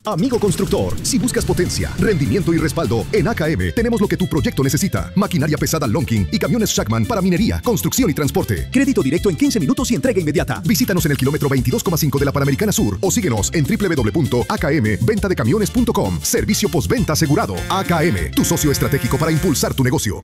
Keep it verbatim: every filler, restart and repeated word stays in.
Amigo constructor, si buscas potencia, rendimiento y respaldo, en A K M tenemos lo que tu proyecto necesita. Maquinaria pesada Lonking y camiones Shackman para minería, construcción y transporte. Crédito directo en quince minutos y entrega inmediata. Visítanos en el kilómetro veintidós coma cinco de la Panamericana Sur o síguenos en w w w punto a k m venta de camiones punto com. Servicio postventa asegurado. A K M, tu socio estratégico para impulsar tu negocio.